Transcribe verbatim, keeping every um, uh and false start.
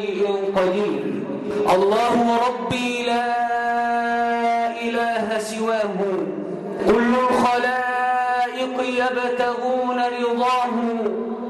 قدير. الله ربي لا إله سواه، كل الخلائق يبتغون رضاه.